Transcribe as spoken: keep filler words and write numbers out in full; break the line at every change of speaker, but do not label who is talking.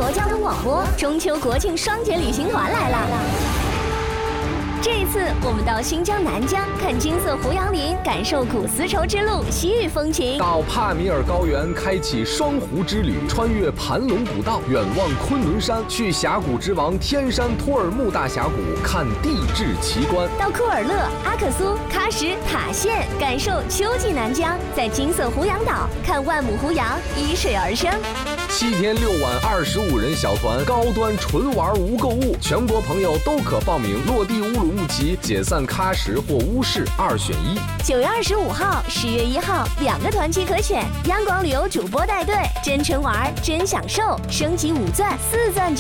国交通广播中秋国庆双节旅行团来了。这一次，我们到新疆南疆看金色胡杨林，感受古丝绸之路西域风情；
到帕米尔高原开启双湖之旅，穿越盘龙古道，远望昆仑山，去峡谷之王天山托尔木大峡谷看地质奇观；
到库尔勒、阿克苏、喀什、塔县，感受秋季南疆，在金色胡杨岛看万亩胡杨依水而生。
七天六晚，二十五人小团，高端纯玩无购物，全国朋友都可报名。落地乌鲁木齐，解散喀什或乌市，二选一。
九月二十五号、十月一号两个团期可选，央广旅游主播带队，真纯玩真享受，升级五钻四钻。